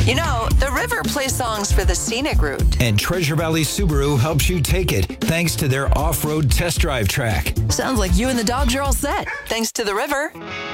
You know, the river plays songs for the scenic route. And Treasure Valley Subaru helps you take it thanks to their off-road test drive track. Sounds like you and the dogs are all set, thanks to the river.